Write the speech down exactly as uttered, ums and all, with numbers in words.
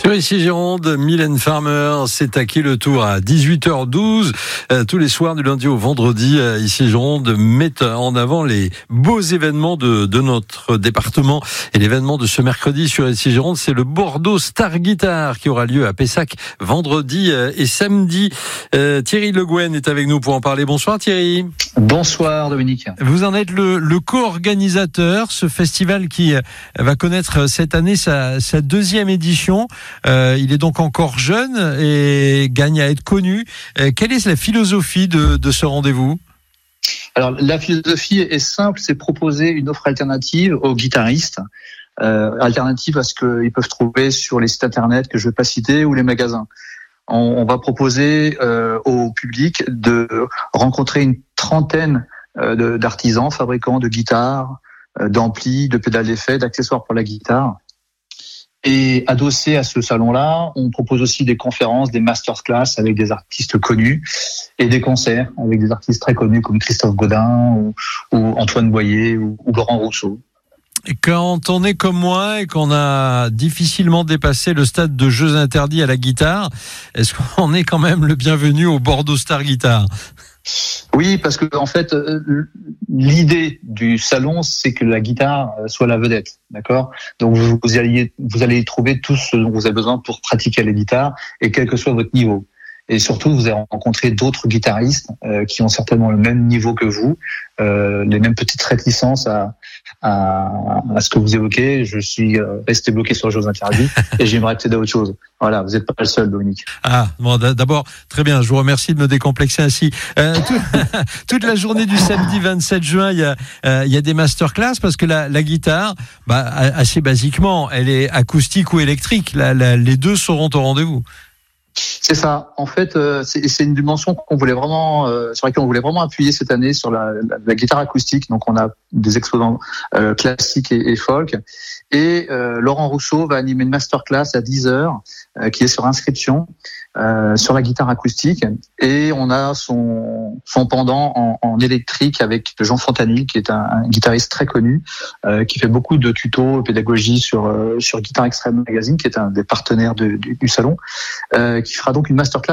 Ici Gironde, Mylène Farmer, c'est à qui le tour à dix-huit heures douze. Euh, tous les soirs du lundi au vendredi, euh, ici Gironde met en avant les beaux événements de, de notre département. Et l'événement de ce mercredi sur ici Gironde, c'est le Bordeaux Star Guitar qui aura lieu à Pessac vendredi euh, et samedi. Euh, Thierry Le Guen est avec nous pour en parler. Bonsoir Thierry. Bonsoir Dominique. Vous en êtes le, le co-organisateur, ce festival qui va connaître cette année sa, sa deuxième édition. Euh, il est donc encore jeune et gagne à être connu. Euh, quelle est la philosophie de, de ce rendez-vous ? Alors la philosophie est simple, c'est proposer une offre alternative aux guitaristes, euh, alternative à ce qu'ils peuvent trouver sur les sites internet que je ne vais pas citer ou les magasins. On, on va proposer euh, au public de rencontrer une trentaine euh, de, d'artisans, fabricants de guitares, euh, d'amplis, de pédales d'effet, d'accessoires pour la guitare. Et adossé à ce salon-là, on propose aussi des conférences, des masterclass avec des artistes connus et des concerts avec des artistes très connus comme Christophe Godin ou, ou Antoine Boyer ou, ou Laurent Rousseau. Et quand on est comme moi et qu'on a difficilement dépassé le stade de jeux interdits à la guitare, est-ce qu'on est quand même le bienvenu au Bordeaux Star Guitar ? Oui, parce que en fait, l'idée du salon, c'est que la guitare soit la vedette, d'accord ? Donc vous, vous allez vous allez y trouver tout ce dont vous avez besoin pour pratiquer la guitare et quel que soit votre niveau. Et surtout, vous allez rencontrer d'autres guitaristes euh, qui ont certainement le même niveau que vous, euh, les mêmes petites réticences à, à, à ce que vous évoquez. Je suis euh, resté bloqué sur les choses interdites et j'aimerais accéder à autre chose. Voilà, vous n'êtes pas le seul, Dominique. Ah, bon, d'abord, très bien, je vous remercie de me décomplexer ainsi. Euh, tout, toute la journée du samedi vingt-sept juin, il y a, euh, il y a des masterclass parce que la, la guitare, bah, assez basiquement, elle est acoustique ou électrique. La, la, les deux seront au rendez-vous. C'est ça. En fait, euh, c'est, c'est une dimension qu'on voulait vraiment, euh, sur laquelle on voulait vraiment appuyer cette année sur la, la, la guitare acoustique. Donc, on a des exposants euh, classiques et, et folk. Et euh, Laurent Rousseau va animer une masterclass à dix heures euh, qui est sur inscription euh, sur la guitare acoustique. Et on a son, son pendant en, en électrique avec Jean Fontanil, qui est un, un guitariste très connu, euh, qui fait beaucoup de tutos, pédagogie sur, euh, sur Guitar Extreme Magazine, qui est un des partenaires de, du, du salon, euh, qui fera donc une masterclass